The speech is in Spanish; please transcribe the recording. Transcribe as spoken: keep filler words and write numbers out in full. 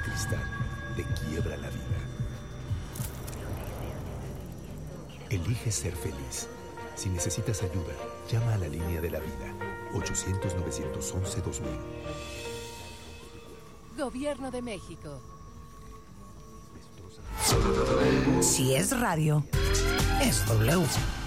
cristal te quiebra la vida. Elige ser feliz. Si necesitas ayuda, llama a la línea de la vida. ochocientos, novecientos once, dos mil. Gobierno de México. Si es radio, es W.